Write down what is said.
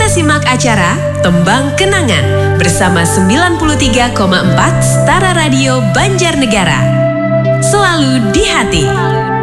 simak acara Tembang Kenangan bersama 93,4 Setara Radio Banjarnegara. Selalu di hati.